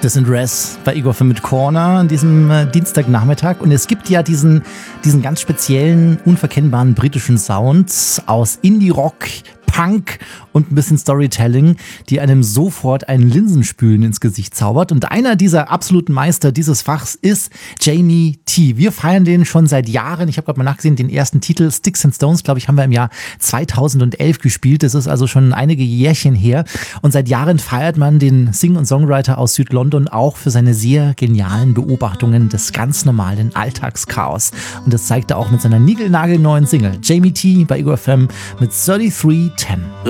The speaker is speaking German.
Das sind Res bei Igor mit Corner an diesem Dienstagnachmittag. Und es gibt ja diesen ganz speziellen, unverkennbaren britischen Sound aus Indie-Rock, Punk und ein bisschen Storytelling, die einem sofort ein Linsenspülen ins Gesicht zaubert. Und einer dieser absoluten Meister dieses Fachs ist Jamie T. Wir feiern den schon seit Jahren. Ich habe gerade mal nachgesehen, den ersten Titel Sticks and Stones, glaube ich, haben wir im Jahr 2011 gespielt. Das ist also schon einige Jährchen her. Und seit Jahren feiert man den Sing- und Songwriter aus Südlondon auch für seine sehr genialen Beobachtungen des ganz normalen Alltagschaos. Und das zeigt er auch mit seiner niegelnagelneuen Single. Jamie T bei Igor FM mit 3310.